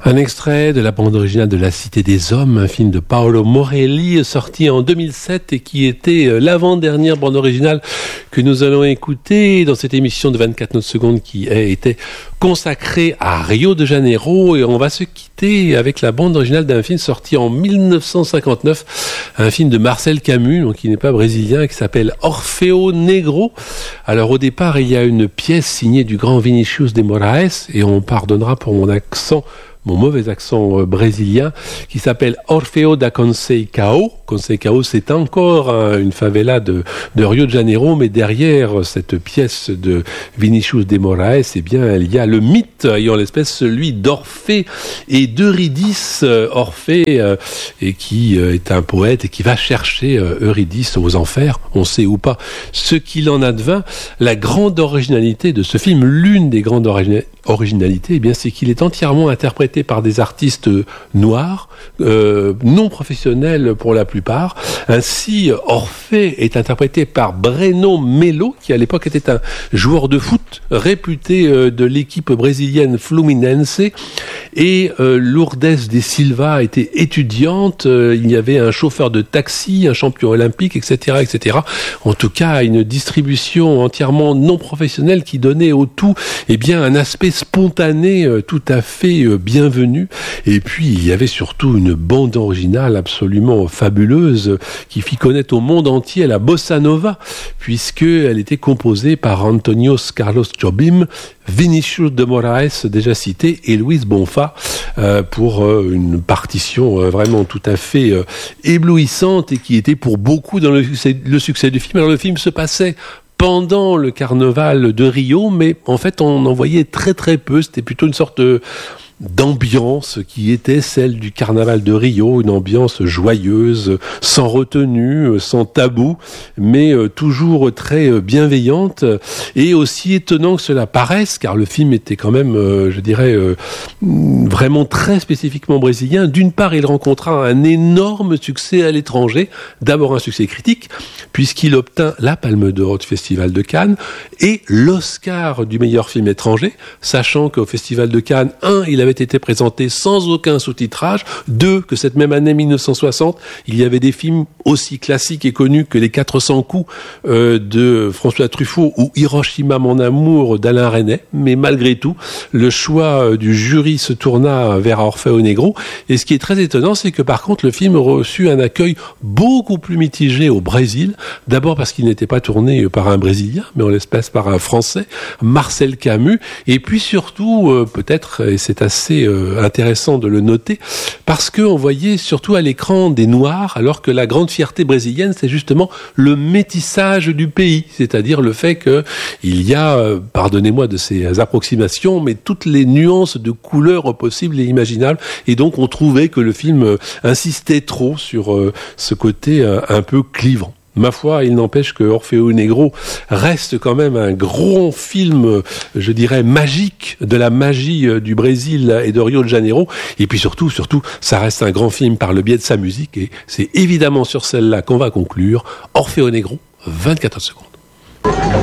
Un extrait de la bande originale de La Cité des Hommes, un film de Paolo Morelli sorti en 2007 et qui était l'avant-dernière bande originale que nous allons écouter dans cette émission de 24 secondes qui a été consacrée à Rio de Janeiro, et on va se quitter avec la bande originale d'un film sorti en 1959, un film de Marcel Camus, donc qui n'est pas brésilien, qui s'appelle Orfeo Negro. Alors au départ, il y a une pièce signée du grand Vinicius de Moraes, et on pardonnera pour mon mauvais accent brésilien, qui s'appelle Orfeo da Conceição. Conceição, c'est encore une favela de Rio de Janeiro, mais derrière cette pièce de Vinicius de Moraes, eh bien, il y a le mythe ayant l'espèce celui d'Orphée et d'Eurydice. Orphée, et qui est un poète et qui va chercher Eurydice aux enfers. On sait ou pas ce qu'il en advint. La grande originalité de ce film, l'une des grandes originalités, eh bien, c'est qu'il est entièrement interprété par des artistes noirs, non professionnels pour la plupart. Ainsi, Orphée est interprété par Breno Melo, qui à l'époque était un joueur de foot réputé de l'équipe brésilienne Fluminense, et Lourdes de Silva était étudiante. Il y avait un chauffeur de taxi, un champion olympique, etc., etc. En tout cas, une distribution entièrement non professionnelle qui donnait au tout, eh bien, un aspect spontané tout à fait bienvenu. Et puis il y avait surtout une bande originale absolument fabuleuse qui fit connaître au monde entier la bossa nova, puisqu'elle était composée par Antonios Carlos Jobim, Vinicius de Moraes déjà cité, et Luis Bonfa, pour une partition vraiment tout à fait éblouissante, et qui était pour beaucoup dans le succès du film. Alors le film se passait pendant le carnaval de Rio, mais en fait on en voyait très très peu. C'était plutôt une sorte d'ambiance qui était celle du carnaval de Rio, une ambiance joyeuse, sans retenue, sans tabou, mais toujours très bienveillante, et aussi étonnant que cela paraisse, car le film était quand même, je dirais, vraiment très spécifiquement brésilien. D'une part, il rencontra un énorme succès à l'étranger, d'abord un succès critique, puisqu'il obtint la Palme d'Or du Festival de Cannes et l'Oscar du meilleur film étranger, sachant qu'au Festival de Cannes, il avait été présenté sans aucun sous-titrage. 2, que cette même année 1960, il y avait des films aussi classiques et connus que Les 400 coups de François Truffaut ou Hiroshima mon amour d'Alain Resnais. Mais malgré tout, le choix du jury se tourna vers Orfeo Negro. Et ce qui est très étonnant, c'est que par contre, le film reçut un accueil beaucoup plus mitigé au Brésil. D'abord parce qu'il n'était pas tourné par un Brésilien, mais en l'espèce par un Français, Marcel Camus. Et puis surtout, peut-être, et c'est assez intéressant de le noter, parce qu'on voyait surtout à l'écran des Noirs, alors que la grande fierté brésilienne, c'est justement le métissage du pays, c'est-à-dire le fait qu'il y a, pardonnez-moi de ces approximations, mais toutes les nuances de couleurs possibles et imaginables, et donc on trouvait que le film insistait trop sur ce côté un peu clivant. Ma foi, il n'empêche que Orfeo Negro reste quand même un grand film, je dirais, magique, de la magie du Brésil et de Rio de Janeiro. Et puis surtout, ça reste un grand film par le biais de sa musique. Et c'est évidemment sur celle-là qu'on va conclure. Orfeo Negro, 24 secondes.